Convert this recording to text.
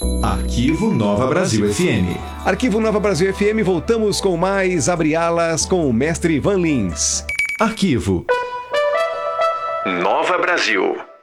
Arquivo Nova Brasil FM. Arquivo Nova Brasil FM, voltamos com mais Abre Alas com o mestre Ivan Lins. Arquivo Nova Brasil.